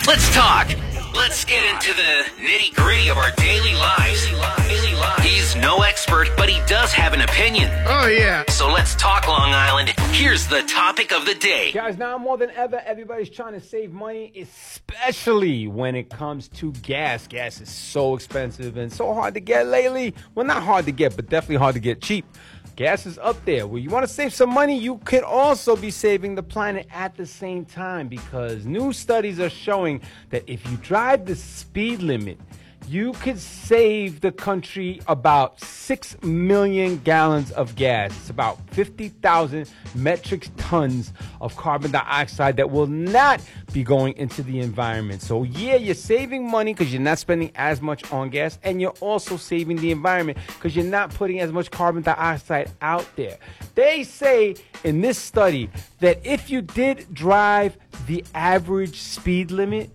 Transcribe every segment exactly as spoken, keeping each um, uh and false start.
Let's talk. Let's get into the nitty-gritty of our daily lives. He's no expert, but he does have an opinion. Oh, yeah. So let's talk, Long Island. Here's the topic of the day. Guys, now more than ever, everybody's trying to save money, especially when it comes to gas. Gas is so expensive and so hard to get lately. Well, not hard to get, but definitely hard to get cheap. Gas is up there. Well, you want to save some money, you could also be saving the planet at the same time, because new studies are showing that if you drive the speed limit, you could save the country about six million gallons of gas. It's about fifty thousand metric tons of carbon dioxide that will not be going into the environment. So, yeah, you're saving money because you're not spending as much on gas, and you're also saving the environment because you're not putting as much carbon dioxide out there. They say in this study that if you did drive the average speed limit,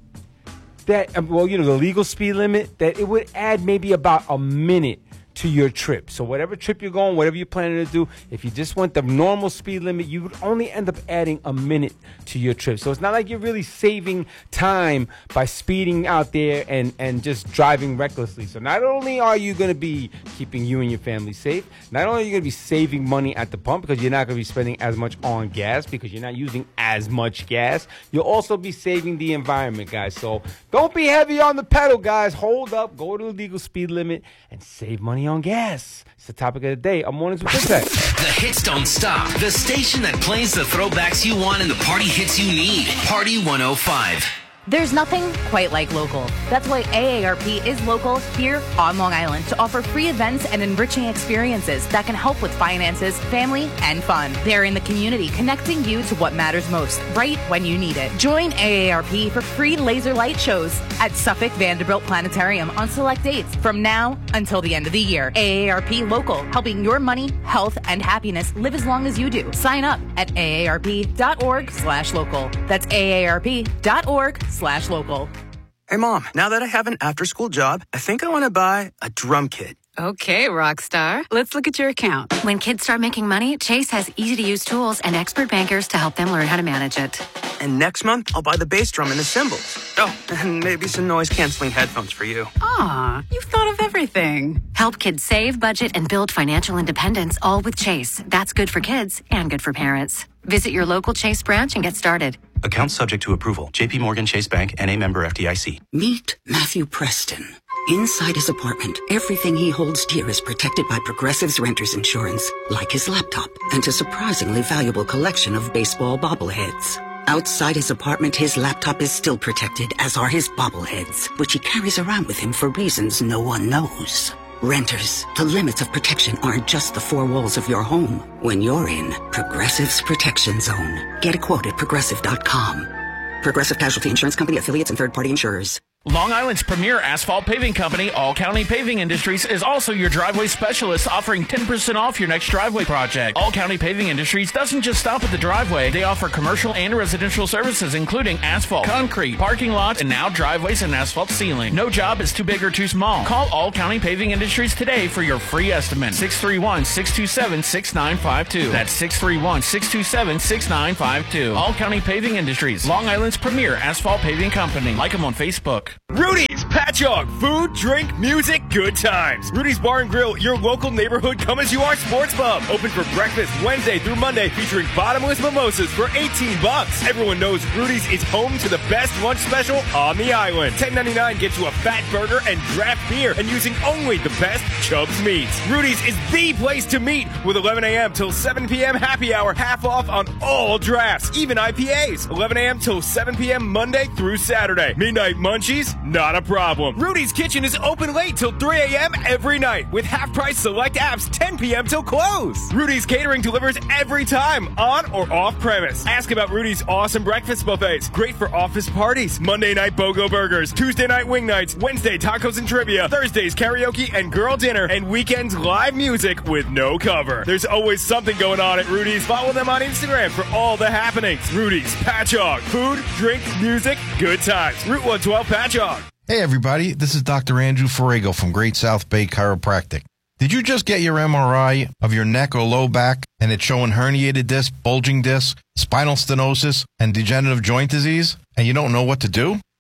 that, well, you know, the legal speed limit, that it would add maybe about a minute to your trip. So whatever trip you're going, whatever you're planning to do, if you just went the normal speed limit, you would only end up adding a minute to your trip. So it's not like you're really saving time by speeding out there and, and just driving recklessly. So not only are you going to be keeping you and your family safe, not only are you going to be saving money at the pump because you're not going to be spending as much on gas because you're not using as much gas, you'll also be saving the environment, guys. So don't be heavy on the pedal, guys. Hold up, go to the legal speed limit, and save money on gas. It's the topic of the day on Mornings with Impact. The hits don't stop. The station that plays the throwbacks you want and the party hits you need. Party one oh five. There's nothing quite like local. That's why A A R P is local here on Long Island to offer free events and enriching experiences that can help with finances, family, and fun. They're in the community, connecting you to what matters most, right when you need it. Join A A R P for free laser light shows at Suffolk Vanderbilt Planetarium on select dates from now until the end of the year. A A R P Local, helping your money, health, and happiness live as long as you do. Sign up at A A R P dot org slash local. That's A A R P dot org slash local. Hey, Mom, now that I have an after-school job, I think I want to buy a drum kit. Okay, Rockstar. Let's look at your account. When kids start making money, Chase has easy-to-use tools and expert bankers to help them learn how to manage it. And next month, I'll buy the bass drum and the cymbals. Oh, and maybe some noise-canceling headphones for you. Aw, you've thought of everything. Help kids save, budget, and build financial independence, all with Chase. That's good for kids and good for parents. Visit your local Chase branch and get started. Account subject to approval. J P Morgan Chase Bank, N A member F D I C. Meet Matthew Preston. Inside his apartment, everything he holds dear is protected by Progressive's renter's insurance, like his laptop and a surprisingly valuable collection of baseball bobbleheads. Outside his apartment, his laptop is still protected, as are his bobbleheads, which he carries around with him for reasons no one knows. Renters, the limits of protection aren't just the four walls of your home. When you're in Progressive's Protection Zone. Get a quote at progressive dot com. Progressive Casualty Insurance Company, affiliates, and third-party insurers. Long Island's premier asphalt paving company, All County Paving Industries, is also your driveway specialist, offering ten percent off your next driveway project. All County Paving Industries doesn't just stop at the driveway. They offer commercial and residential services, including asphalt, concrete, parking lots, and now driveways and asphalt sealing. No job is too big or too small. Call All County Paving Industries today for your free estimate. six three one, six two seven, six nine five two. That's six three one, six two seven, six nine five two. All County Paving Industries, Long Island's premier asphalt paving company. Like them on Facebook. Rudy's Patchogue. Food, drink, music, good times. Rudy's Bar and Grill, your local neighborhood come-as-you-are sports pub. Open for breakfast Wednesday through Monday, featuring bottomless mimosas for eighteen bucks. Everyone knows Rudy's is home to the best lunch special on the island. ten ninety-nine gets you a fat burger and draft beer, and using only the best Chubb's meats. Rudy's is the place to meet, with eleven a.m. till seven p.m. happy hour, half off on all drafts, even I P As. eleven a.m. till seven p.m. Monday through Saturday. Midnight munchies? Not a problem. Rudy's Kitchen is open late till three a.m. every night, with half-price select apps ten p.m. till close. Rudy's Catering delivers every time, on or off premise. Ask about Rudy's awesome breakfast buffets, great for office parties. Monday night BOGO burgers, Tuesday night wing nights, Wednesday tacos and trivia, Thursdays karaoke and girl dinner, and weekends live music with no cover. There's always something going on at Rudy's. Follow them on Instagram for all the happenings. Rudy's Patchogue. Food, drink, music, good times. Route one twelve Patchogue. Hey everybody, this is Doctor Andrew Ferrago from Great South Bay Chiropractic. Did you just get your M R I of your neck or low back and it's showing herniated disc, bulging disc, spinal stenosis, and degenerative joint disease, and you don't know what to do?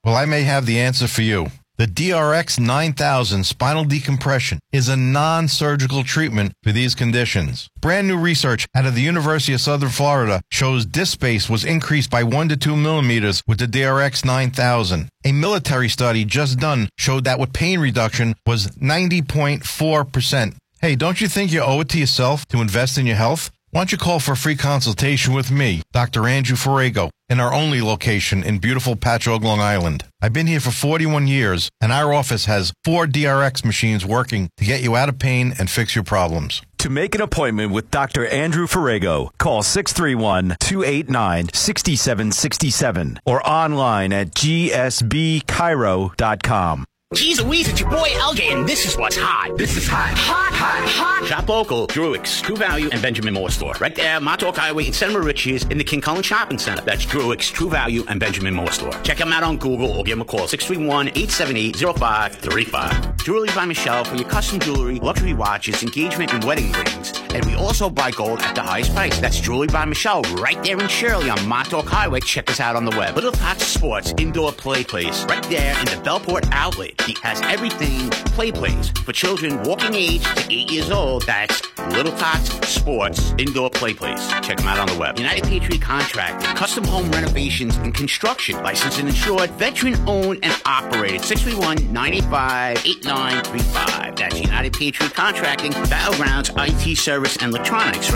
Well, I may have the answer for you. The D R X nine thousand spinal decompression is a non-surgical treatment for these conditions. Brand new research out of the University of Southern Florida shows disc space was increased by one to two millimeters with the D R X nine thousand. A military study just done showed that with pain reduction was ninety point four percent. Hey, don't you think you owe it to yourself to invest in your health? Why don't you call for a free consultation with me, Doctor Andrew Ferrago, in our only location in beautiful Patchogue, Long Island. I've been here for forty-one years, and our office has four D R X machines working to get you out of pain and fix your problems. To make an appointment with Doctor Andrew Ferrago, call six three one, two eight nine, six seven six seven or online at g s b chiro dot com. Geez Louise, it's your boy L J, and this is what's hot. This is hot. Hot, hot, hot. Shop local, Druick's, True Value, and Benjamin Moore Store. Right there, Montauk Highway in Santa Mauritius in the King Cullen Shopping Center. That's Druick's, True Value, and Benjamin Moore Store. Check them out on Google or give them a call, six three one, eight seven eight, zero five three five. Jewelry by Michelle for your custom jewelry, luxury watches, engagement, and wedding rings. And we also buy gold at the highest price. That's Jewelry by Michelle right there in Shirley on Montauk Highway. Check us out on the web. Little Tots Sports Indoor Play Place right there in the Bellport Outlet. He has everything play place for children walking age to eight years old. That's Little Tots Sports Indoor Play Place. Check them out on the web. United Patriot Contracting, custom home renovations and construction, licensed and insured, veteran owned and operated. six three one, nine eight five, eight nine three five. That's United Patriot Contracting, Battlegrounds I T Service and Electronics.